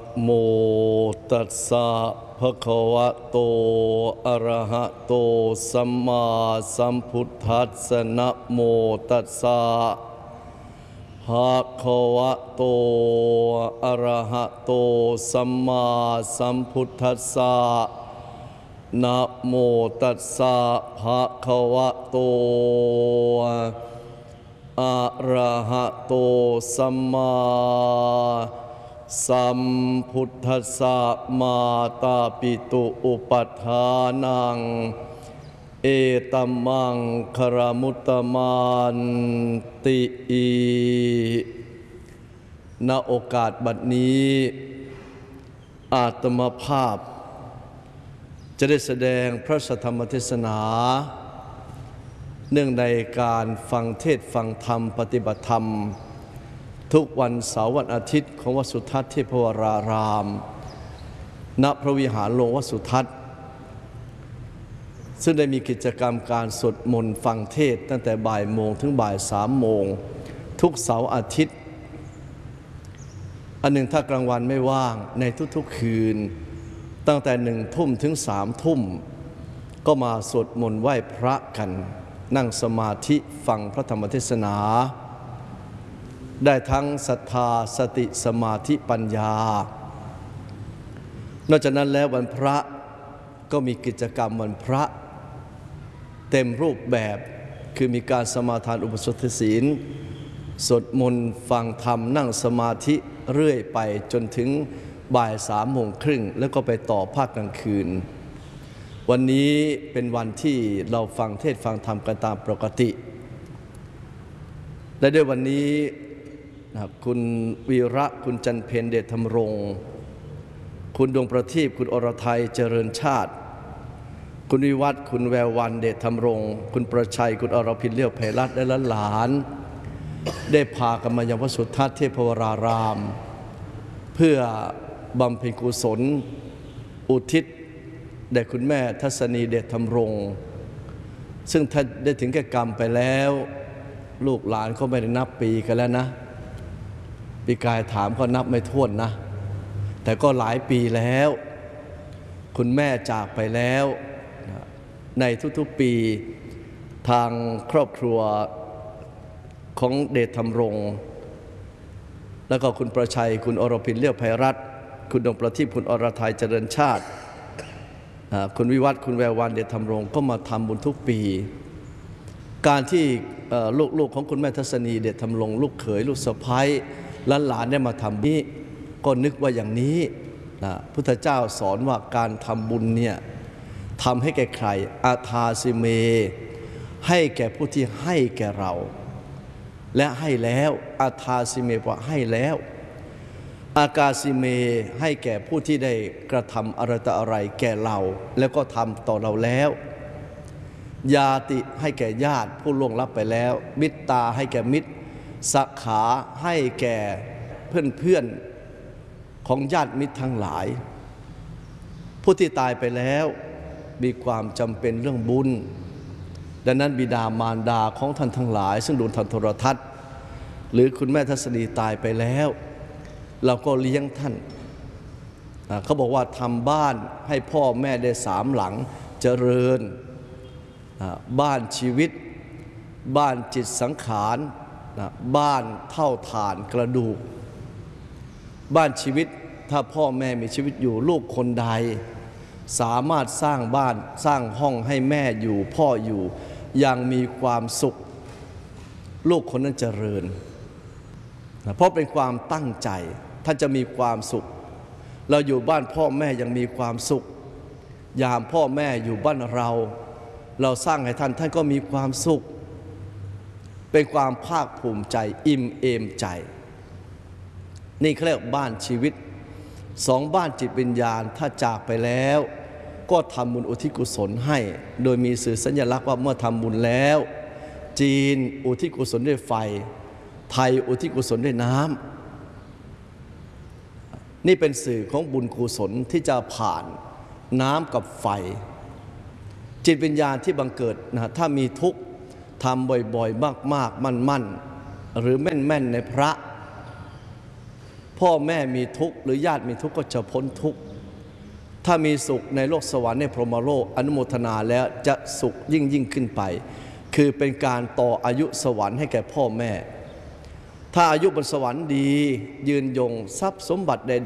โมตัสสะภะคะวะโตอะระหะโตสัมมาสัมพุทธัสสะนะโมตัสสะภะคะวะโตอะระหะโตสัมมาสัมพุทธัสสะนะโมตัสสะภะคะวะโตอะระหะโตสัมมาสัมพุทธัสสะมาตาปิตุอุปัฏฐานังเอตัมมังคารมุตตมันติณโอกาสบัดนี้อาตมาภาพจะได้แสดงพระธรรมเทศนาเนื่องในการฟังเทศน์ฟังธรรมปฏิบัติธรรมทุกวันเสาร์วันอาทิตย์ของวัดสุทัศน์เทพวรารามณพระวิหารหลวงวัดสุทัศน์ซึ่งได้มีกิจกรรมการสวดมนต์ฟังเทศน์ตั้งแต่บ่ายโมงถึงบ่าย3 โมงทุกเสาร์อาทิตย์อันหนึ่งถ้ากลางวันไม่ว่างในทุกๆคืนตั้งแต่1 ทุ่มถึง3 ทุ่มก็มาสวดมนต์ไหว้พระกันนั่งสมาธิฟังพระธรรมเทศนาได้ทั้งศรัทธาสติสมาธิปัญญานอกจากนั้นแล้ววันพระก็มีกิจกรรมวันพระเต็มรูปแบบคือมีการสมาทานอุโบสถศีลสวดมนต์ฟังธรรมนั่งสมาธิเรื่อยไปจนถึงบ่าย3 โมงครึ่งแล้วก็ไปต่อภาคกลางคืนวันนี้เป็นวันที่เราฟังเทศน์ฟังธรรมกันตามปกติและด้วยวันนี้คุณวีระคุณจันเพ็ญเดชธรรมรงค์คุณดวงประทีปคุณอรทัยเจริญชาติคุณวิวัฒน์คุณแวววันเดชธรรมรงค์คุณประชัยคุณอรพินเลี้ยวไพรัตน์และหลานได้พากันมายังวัดสุทัศน์เทพวรารามเพื่อบำเพ็ญกุศลอุทิศแด่คุณแม่ทัศนีเดชธรรมรงค์ซึ่งท่านได้ถึงแก่กรรมไปแล้วลูกหลานเขาไม่ได้นับปีกันแล้วนะปีกายถามก็นับไม่ถ้วนนะแต่ก็หลายปีแล้วคุณแม่จากไปแล้วในทุกๆปีทางครอบครัวของเดชธรรมรงค์แล้วก็คุณประชัยคุณอรพินเลี้ยวไพรัตน์คุณดวงประทีปคุณอรทัยเจริญชาติคุณวิวัฒน์คุณแวววันเดชธรรมรงค์ก็มาทำบุญทุกปีการที่ลูกของคุณแม่ทัศนีเดชธรรมรงค์ลูกเขยลูกสะใภ้หลานได้มาทำนี้ก็นึกว่าอย่างนี้พุทธเจ้าสอนว่าการทำบุญเนี่ยทำให้แก่ใครอาทาสิเมให้แก่ผู้ที่ให้แก่เราและให้แล้วอาทาสิเมว่าให้แล้วอากาสิเมให้แก่ผู้ที่ได้กระทำอะไรต่ออะไรแก่เราแล้วก็ทำต่อเราแล้วญาติให้แก่ญาติผู้ล่วงลับไปแล้วมิตตาให้แก่มิตรสักขาให้แก่เพื่อนของญาติมิตรทั้งหลายผู้ที่ตายไปแล้วมีความจำเป็นเรื่องบุญดังนั้นบิดามารดาของท่านทั้งหลายซึ่งดูทางโทรทัศน์หรือคุณแม่ทัศนีตายไปแล้วเราก็เลี้ยงท่านเขาบอกว่าทำบ้านให้พ่อแม่ได้3 หลังเจริญบ้านชีวิตบ้านจิตสังขารบ้านเท่าฐานกระดูกบ้านชีวิตถ้าพ่อแม่มีชีวิตอยู่ลูกคนใดสามารถสร้างบ้านสร้างห้องให้แม่อยู่พ่ออยู่อย่างมีความสุขลูกคนนั้นเจริญเพราะเป็นความตั้งใจท่านจะมีความสุขเราอยู่บ้านพ่อแม่ยังมีความสุขยามพ่อแม่อยู่บ้านเราสร้างให้ท่านก็มีความสุขเป็นความภาคภูมิใจอิ่มเอมใจนี่เขาเรียกบ้านชีวิต2 บ้านจิตวิญญาณถ้าจากไปแล้วก็ทำบุญอุทิศกุศลให้โดยมีสื่อสัญลักษณ์ว่าเมื่อทำบุญแล้วจีนอุทิศกุศลด้วยไฟไทยอุทิศกุศลด้วยน้ำนี่เป็นสื่อของบุญกุศลที่จะผ่านน้ำกับไฟจิตวิญญาณที่บังเกิดถ้ามีทุกข์ทำบ่อยๆมากๆมั่นๆหรือแม่นๆในพระพ่อแม่มีทุกข์หรือญาติมีทุกข์ก็จะพ้นทุกข์ถ้ามีสุขในโลกสวรรค์ในพรหมโลกอนุโมทนาแล้วจะสุขยิ่งขึ้นไปคือเป็นการต่ออายุสวรรค์ให้แก่พ่อแม่ถ้าอายุบนสวรรค์ดียืนยงทรัพย์สมบัติใด